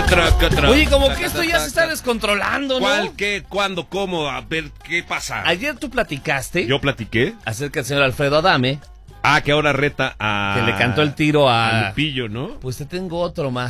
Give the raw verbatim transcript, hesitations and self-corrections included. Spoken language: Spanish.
Oye, como que esto ya se está descontrolando, ¿no? ¿Cuál, qué, cuándo, cómo? A ver, ¿qué pasa? Ayer tú platicaste ¿Yo platiqué? acerca del señor Alfredo Adame, Ah, que ahora reta a... que le cantó el tiro a... a Lupillo, ¿no? Pues te tengo otro más.